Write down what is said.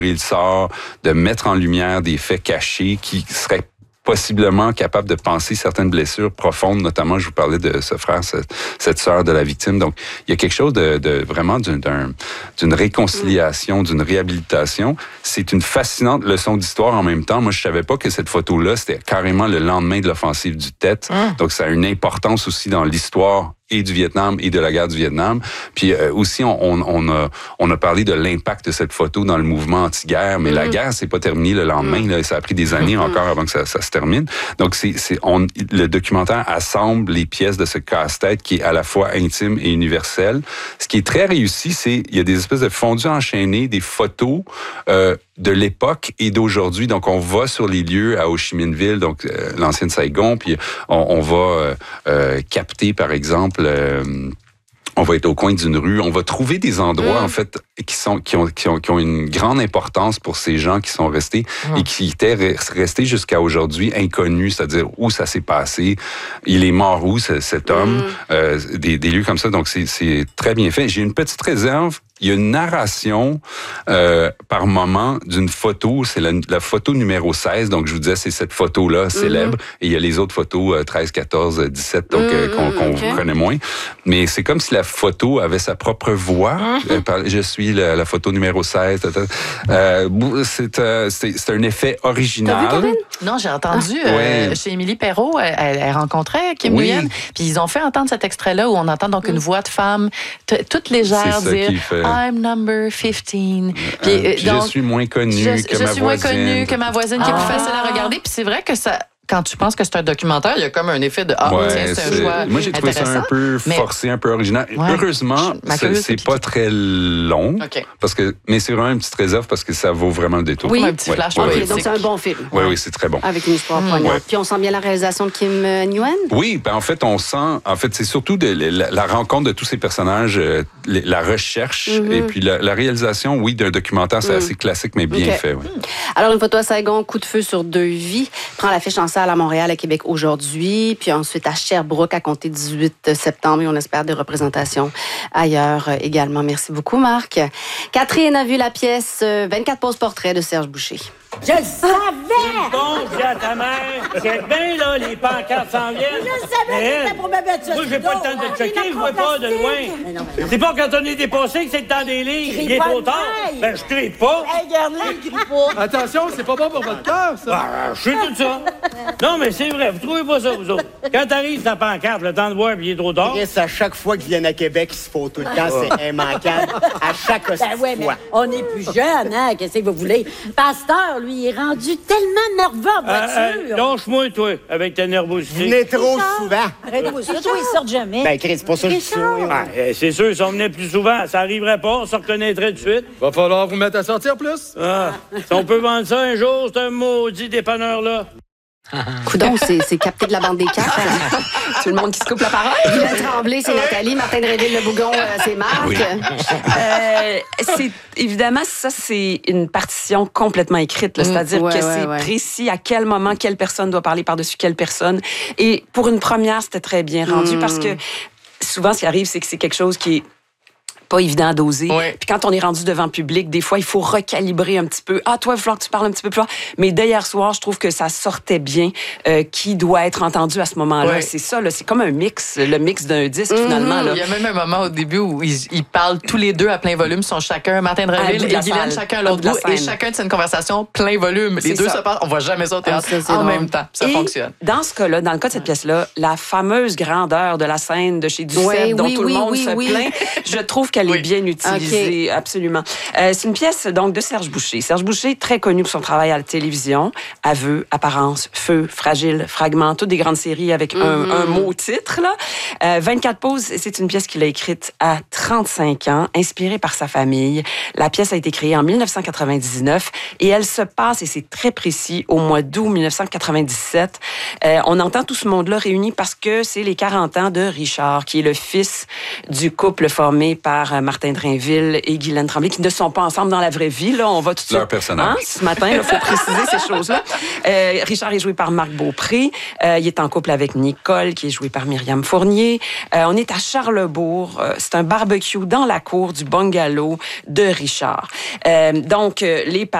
le sort, de mettre en lumière des faits cachés qui seraient possiblement capable de penser certaines blessures profondes, notamment, je vous parlais de ce frère, cette sœur de la victime. Donc, il y a quelque chose de vraiment d'une réconciliation, d'une réhabilitation. C'est une fascinante leçon d'histoire en même temps. Moi, je savais pas que cette photo-là, c'était carrément le lendemain de l'offensive du Tet. Donc, ça a une importance aussi dans l'histoire et du Vietnam et de la guerre du Vietnam. Puis aussi, on a parlé de l'impact de cette photo dans le mouvement anti-guerre, mais la guerre, c'est pas terminé le lendemain. Là, ça a pris des années encore avant que ça se termine. Donc, le documentaire assemble les pièces de ce casse-tête qui est à la fois intime et universel. Ce qui est très réussi, c'est il y a des espèces de fondus enchaînés, des photos de l'époque et d'aujourd'hui. Donc, on va sur les lieux à Ho Chi Minh Ville, donc l'ancienne Saigon, puis on va capter, par exemple, on va être au coin d'une rue, on va trouver des endroits en fait qui ont une grande importance pour ces gens qui sont restés et qui étaient restés jusqu'à aujourd'hui inconnus, c'est-à-dire où ça s'est passé, il est mort où cet homme, des lieux comme ça. Donc c'est très bien fait. J'ai une petite réserve. Il y a une narration par moment d'une photo, c'est la photo numéro 16, donc je vous disais, c'est cette photo-là célèbre, et il y a les autres photos 13, 14, 17, donc qu'on connaît moins. Mais c'est comme si la photo avait sa propre voix. Je suis la photo numéro 16. C'est un effet original. T'as vu, Karine? Non, j'ai entendu chez Émilie Perrault, elle rencontrait Kim Nguyen, puis ils ont fait entendre cet extrait-là où on entend donc une voix de femme toute légère dire « I'm number 15 ». Puis donc, je suis moins connue que ma voisine. Je suis moins connue que ma voisine, qui est plus facile à regarder. Puis c'est vrai que ça... Quand tu penses que c'est un documentaire, il y a comme un effet de « Ah, tiens, c'est un choix Moi, j'ai trouvé ça un peu forcé, un peu original. Heureusement, c'est pas très long. Mais c'est vraiment une petite réserve parce que ça vaut vraiment le détour. Oui, un petit flash. Donc, c'est un bon film. Oui, c'est très bon. Avec une histoire poignante. Puis on sent bien la réalisation de Kim Nguyen? Oui, ben en fait, on sent... En fait, c'est surtout la rencontre de tous ces personnages, la recherche et puis la réalisation, oui, d'un documentaire, c'est assez classique, mais bien fait. Oui. Alors, une photo à Saigon, coup de feu sur 2 vies, prend l'affiche en salle à Montréal, à Québec aujourd'hui, puis ensuite à Sherbrooke à compter 18 septembre. Et on espère des représentations ailleurs également. Merci beaucoup, Marc. Catherine a vu la pièce 24 poses portraits de Serge Boucher. Je le savais! Bon, dis à ta mère, check bien, là, les pancartes s'en viennent. Je savais que c'était pour me mettre ça. Moi, j'ai pas le temps de checker, je vois pas de loin. C'est pas quand on est dépassé que c'est le temps des livres, il est trop tard. Ben, je crie pas. Hey, regarde-là, il crie pas. Attention, c'est pas bon pour votre cœur, ça. Je sais tout ça. Non, mais c'est vrai, vous trouvez pas ça, vous autres. Quand t'arrives ta pancarte, le temps de voir, puis il est trop tard. À chaque fois qu'ils viennent à Québec, ils se font tout le temps, c'est immanquable. À chaque fois. On est plus jeunes, hein, qu'est-ce que vous voulez? Pasteur, lui, il est rendu tellement nerveux en voiture. Lâche-moi, toi, avec ta nervosité. Venez trop souvent. Arrête-toi ça, toi, ils sortent jamais. Ben, Chris, c'est pas ça que je suis. C'est sûr, si on venait plus souvent, ça arriverait pas, on se reconnaîtrait tout de suite. Va falloir vous mettre à sortir plus. Si on peut vendre ça un jour, c'est un maudit dépanneur-là. Coudon, c'est capté de la bande des quatre. Tout le monde qui se coupe la parole. Guylaine Tremblay, c'est Nathalie. Martin Dréville, Le Bougon, c'est Marc. Oui. Évidemment, ça, c'est une partition complètement écrite. Là, c'est-à-dire que c'est précis à quel moment, quelle personne doit parler par-dessus quelle personne. Et pour une première, c'était très bien rendu parce que souvent, ce qui arrive, c'est que c'est quelque chose qui est pas évident à doser. Puis quand on est rendu devant le public, des fois, il faut recalibrer un petit peu. Ah, toi, il va falloir que tu parles un petit peu plus fort. Mais d'hier soir, je trouve que ça sortait bien qui doit être entendu à ce moment-là. C'est ça, là, c'est comme un mix, le mix d'un disque, finalement. Là. Il y a même un moment au début où ils parlent tous les deux à plein volume, sont chacun, Martin Dréville et Guylaine, chacun à l'autre bout, et chacun tient une conversation plein volume. Les deux se parlent, on voit jamais ça au théâtre en même temps. Ça fonctionne. Dans ce cas-là, dans le cas de cette pièce-là, la fameuse grandeur de la scène de chez Duceppe, dont tout le monde se plaint, je trouve qu'elle est bien utilisée, absolument. C'est une pièce donc de Serge Boucher. Serge Boucher, très connu pour son travail à la télévision. Aveux, Apparence, Feu, Fragile, Fragment, toutes des grandes séries avec un mot-titre. 24 poses, c'est une pièce qu'il a écrite à 35 ans, inspirée par sa famille. La pièce a été créée en 1999 et elle se passe, et c'est très précis, au mois d'août 1997. On entend tout ce monde-là réuni parce que c'est les 40 ans de Richard, qui est le fils du couple formé par par Martin Drainville et Guylaine Tremblay, qui ne sont pas ensemble dans la vraie vie. Là, on va tout de suite... Leur personnage. Ce matin, il faut préciser ces choses-là. Richard est joué par Marc Beaupré. Il est en couple avec Nicole, qui est jouée par Myriam Fournier. On est à Charlesbourg. C'est un barbecue dans la cour du bungalow de Richard. Donc, les